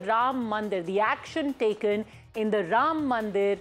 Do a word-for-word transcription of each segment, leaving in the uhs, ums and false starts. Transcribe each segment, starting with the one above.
Ram Mandir, the action taken in the Ram Mandir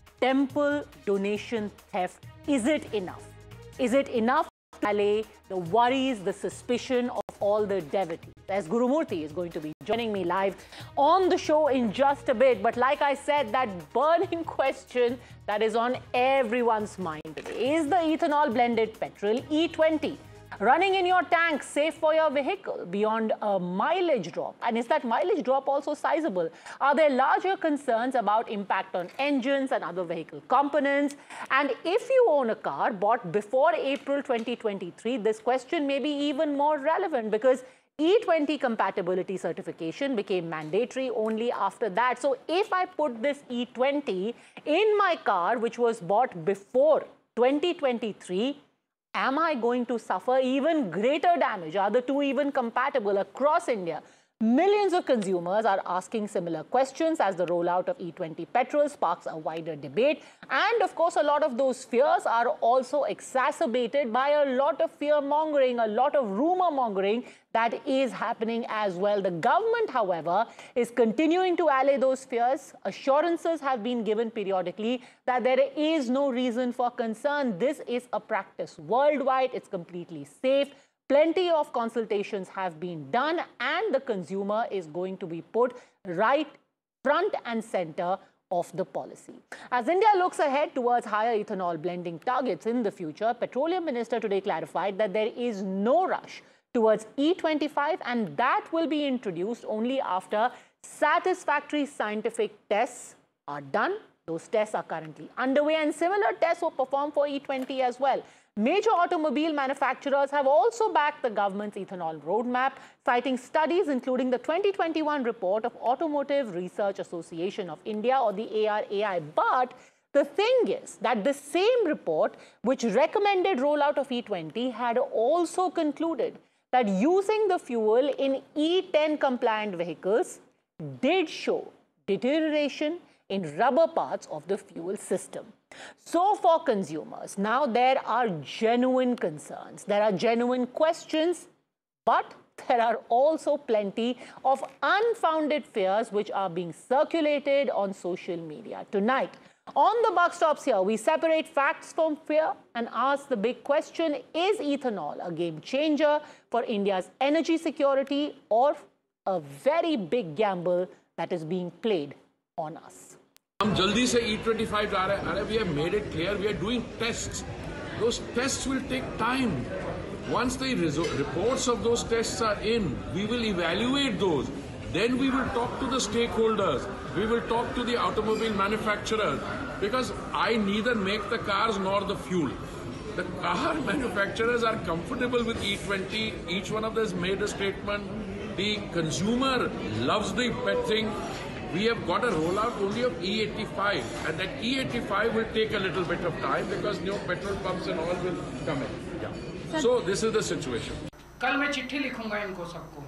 temple donation theft, is it enough? Is it enough to allay the worries, the suspicion of all the devotees? As Gurumurthy is going to be joining me live on the show in just a bit. But like I said, that burning question that is on everyone's mind today is the ethanol blended petrol E twenty running in your tank safe for your vehicle beyond a mileage drop? And is that mileage drop also sizable? Are there larger concerns about impact on engines and other vehicle components? And if you own a car bought before April twenty twenty-three, this question may be even more relevant because E twenty compatibility certification became mandatory only after that. So if I put this E twenty in my car, which was bought before twenty twenty-three, am I going to suffer even greater damage? Are the two even compatible across India? Millions of consumers are asking similar questions as the rollout of E twenty petrol sparks a wider debate. And of course, a lot of those fears are also exacerbated by a lot of fear-mongering, a lot of rumor-mongering that is happening as well. The government, however, is continuing to allay those fears. Assurances have been given periodically that there is no reason for concern. This is a practice worldwide. It's completely safe. Plenty of consultations have been done, and the consumer is going to be put right front and center of the policy. As India looks ahead towards higher ethanol blending targets in the future, Petroleum Minister today clarified that there is no rush towards E twenty-five, and that will be introduced only after satisfactory scientific tests are done. Those tests are currently underway, and similar tests were performed for E twenty as well. Major automobile manufacturers have also backed the government's ethanol roadmap, citing studies including the twenty twenty-one report of Automotive Research Association of India, or the A R A I. But the thing is that the same report, which recommended rollout of E twenty, had also concluded that using the fuel in E ten compliant vehicles did show deterioration in rubber parts of the fuel system. So for consumers, now there are genuine concerns, there are genuine questions, but there are also plenty of unfounded fears which are being circulated on social media. Tonight, on the Buck Stops Here, we separate facts from fear and ask the big question: is ethanol a game changer for India's energy security, or a very big gamble that is being played on us? हम जल्दी से E twenty-five जा रहे हैं. अरे, we have made it clear we are doing tests. Those tests will take time. Once the reports of those tests are in, we will evaluate those. Then we will talk to the stakeholders. We will talk to the automobile manufacturers, because I neither make the cars nor the fuel. The car manufacturers are comfortable with E twenty. Each one of them has made a statement. The consumer loves the pet thing. We have got a rollout only of E eighty-five, and that E eighty-five will take a little bit of time because new petrol pumps and all will come in. Yeah. So this is the situation. कल मैं चिट्ठी लिखूंगा इनको सबको,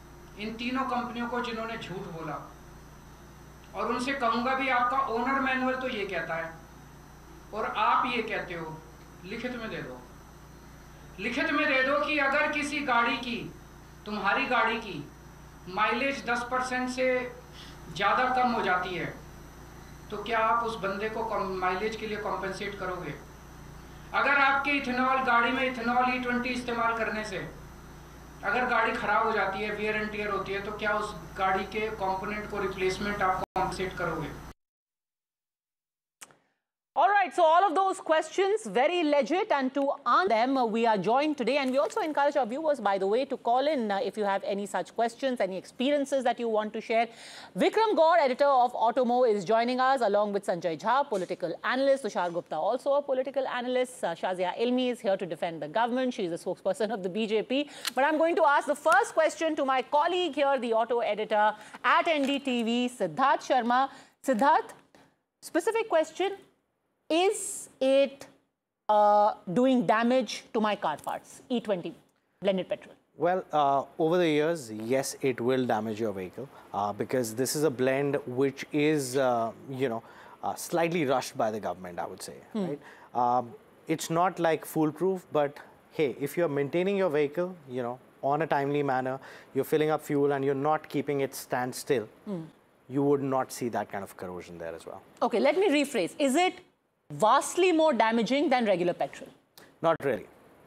इन तीनों कंपनियों को जिन्होंने झूठ बोला, और उनसे कहूंगा भी आपका ओनर मैनुअल तो ये कहता है और आप ये कहते हो, लिखित में दे दो। लिखित में दे दो कि अगर किसी गाड़ी की, तुम्हारी गाड़ी की माइलेज दस परसेंट से ज़्यादा कम हो जाती है, तो क्या आप उस बंदे को माइलेज के लिए कॉम्पेंसेट करोगे? अगर आपके इथेनॉल गाड़ी में इथेनॉल ई ट्वेंटी इस्तेमाल करने से अगर गाड़ी खराब हो जाती है, वियर एंड टियर होती है, तो क्या उस गाड़ी के कंपोनेंट को रिप्लेसमेंट आप कॉम्पेंसेट करोगे? All right, so all of those questions, very legit, and to answer them, uh, we are joined today, and we also encourage our viewers, by the way, to call in uh, if you have any such questions, any experiences that you want to share. Vikram Gaur, editor of Automo, is joining us, along with Sanjay Jha, political analyst, Tushar Gupta, also a political analyst. Uh, Shazia Ilmi is here to defend the government. She is a spokesperson of the B J P. But I'm going to ask the first question to my colleague here, the auto editor at N D T V, Siddharth Sharma. Siddharth, specific question: is it uh, doing damage to my car parts, E twenty blended petrol? Well, uh, over the years, yes, it will damage your vehicle uh, because this is a blend which is, uh, you know, uh, slightly rushed by the government, I would say, hmm. right? Um, it's not like foolproof, but hey, if you're maintaining your vehicle, you know, on a timely manner, you're filling up fuel and you're not keeping it stand still, mm. you would not see that kind of corrosion there as well. Okay, let me rephrase. Is it vastly more damaging than regular petrol? Not really.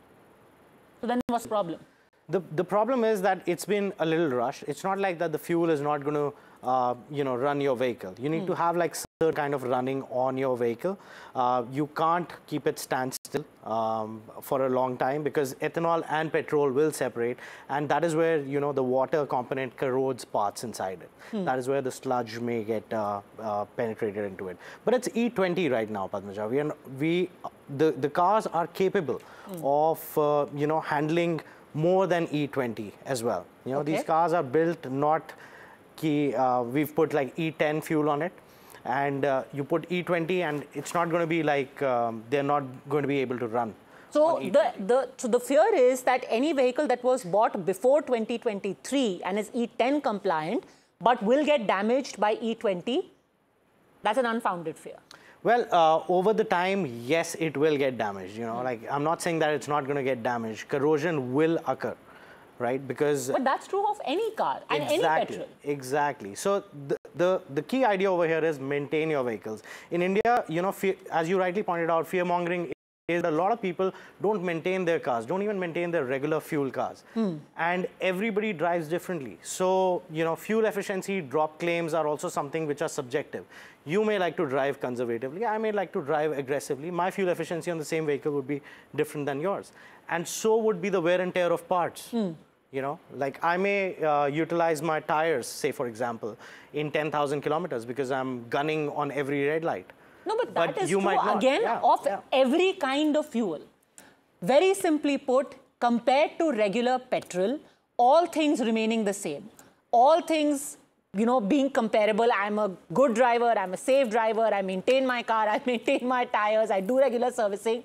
So then what's the problem? The, the problem is that it's been a little rushed. It's not like that the fuel is not going to, uh, you know, run your vehicle. You need mm. to have like certain kind of running on your vehicle. Uh, you can't keep it stand still um, for a long time because ethanol and petrol will separate. And that is where, you know, the water component corrodes parts inside it. Mm. That is where the sludge may get uh, uh, penetrated into it. But it's E twenty right now, Padmaja. We, are, we the, the cars are capable mm. of, uh, you know, handling more than E twenty as well. You know, okay. These cars are built not key, uh, we've put like E ten fuel on it, and uh, you put E twenty and it's not going to be like, um, they're not going to be able to run. So the, the, so the fear is that any vehicle that was bought before twenty twenty-three and is E ten compliant, but will get damaged by E twenty, that's an unfounded fear. Well, uh, over the time, yes, it will get damaged. You know, mm. like I'm not saying that it's not going to get damaged. Corrosion will occur, right? Because but that's true of any car and exactly, any petrol. Exactly. So the, the the key idea over here is maintain your vehicles. In India, you know, fear, as you rightly pointed out, fear mongering is a lot of people don't maintain their cars, don't even maintain their regular fuel cars, mm. and everybody drives differently. So you know, fuel efficiency drop claims are also something which are subjective. You may like to drive conservatively, I may like to drive aggressively. My fuel efficiency on the same vehicle would be different than yours. And so would be the wear and tear of parts. Mm. You know, like I may uh, utilize my tires, say for example, in ten thousand kilometers because I'm gunning on every red light. No, but that but is you true might not. again yeah, of yeah. every kind of fuel. Very simply put, compared to regular petrol, all things remaining the same. All things, you know, being comparable. I'm a good driver, I'm a safe driver, I maintain my car, I maintain my tires, I do regular servicing.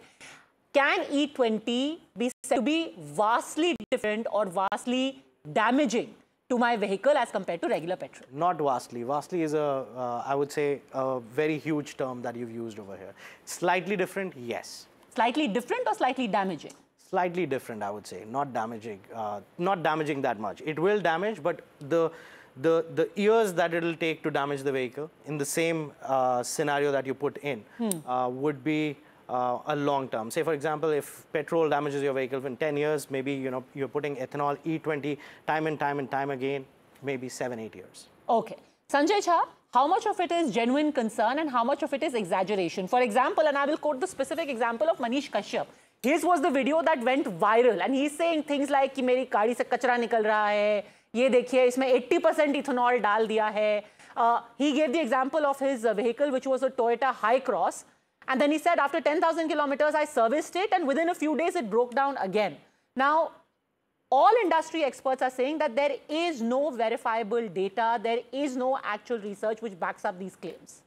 Can E twenty be said to be vastly different or vastly damaging to my vehicle as compared to regular petrol? Not vastly. Vastly is a, uh, I would say, a very huge term that you've used over here. Slightly different, yes. Slightly different or slightly damaging? Slightly different, I would say. Not damaging. Uh, not damaging that much. It will damage, but the the the years that it'll take to damage the vehicle in the same uh, scenario that you put in hmm. uh, would be uh, a long term. Say, for example, if petrol damages your vehicle in ten years, maybe you know you're putting ethanol E twenty time and time and time again, maybe seven, eight years. Okay. Sanjay Jha, how much of it is genuine concern and how much of it is exaggeration? For example, and I will quote the specific example of Manish Kashyap. His was the video that went viral and he's saying things like कि मेरी गाड़ी से कचरा निकल रहा है, ये देखिए इसमें eighty percent ethanol डाल दिया है. Uh, he gave the example of his uh, vehicle, which was a Toyota Hi-Cross, and then he said after ten thousand kilometers I serviced it and within a few days it broke down again. Now, all industry experts are saying that there is no verifiable data, there is no actual research which backs up these claims.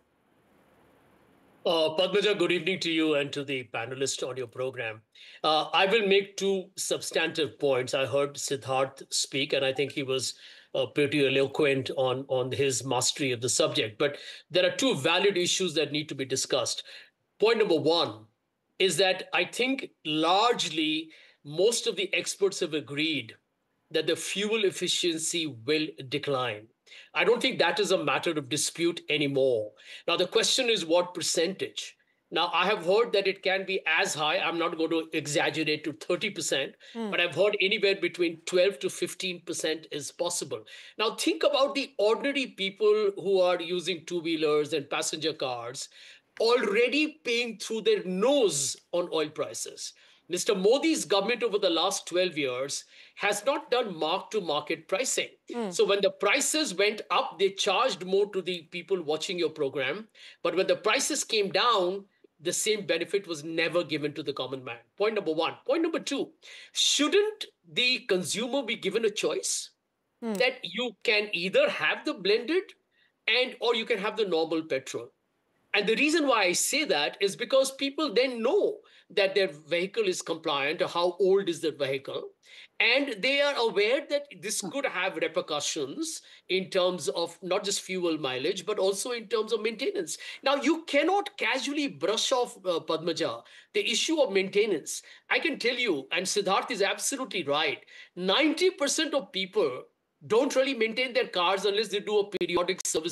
Uh, Padmaja, good evening to you and to the panelists on your program. Uh, I will make two substantive points. I heard Siddharth speak, and I think he was uh, pretty eloquent on, on his mastery of the subject. But there are two valid issues that need to be discussed. Point number one is that I think largely most of the experts have agreed that the fuel efficiency will decline. I don't think that is a matter of dispute anymore. Now, the question is what percentage? Now, I have heard that it can be as high. I'm not going to exaggerate to thirty percent, mm. but I've heard anywhere between twelve to fifteen percent is possible. Now, think about the ordinary people who are using two-wheelers and passenger cars already paying through their nose on oil prices. Mister Modi's government over the last twelve years has not done mark-to-market pricing. Mm. So when the prices went up, they charged more to the people watching your program. But when the prices came down, the same benefit was never given to the common man. Point number one. Point number two, shouldn't the consumer be given a choice mm. that you can either have the blended and or you can have the normal petrol? And the reason why I say that is because people then know that their vehicle is compliant or how old is the vehicle. And they are aware that this could have repercussions in terms of not just fuel mileage, but also in terms of maintenance. Now, you cannot casually brush off, uh, Padmaja, the issue of maintenance. I can tell you, and Siddharth is absolutely right, ninety percent of people don't really maintain their cars unless they do a periodic service